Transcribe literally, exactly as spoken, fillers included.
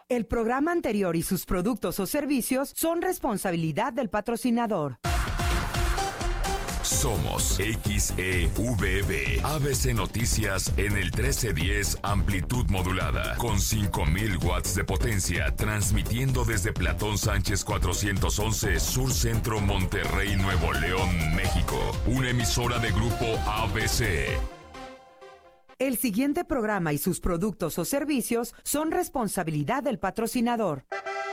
El programa anterior y sus productos o servicios son responsabilidad del patrocinador. Somos X E V B, A B C Noticias en el trece diez amplitud modulada, con cinco mil watts de potencia, transmitiendo desde Platón Sánchez cuatrocientos once, Sur Centro, Monterrey, Nuevo León, México. Una emisora de Grupo A B C. El siguiente programa y sus productos o servicios son responsabilidad del patrocinador.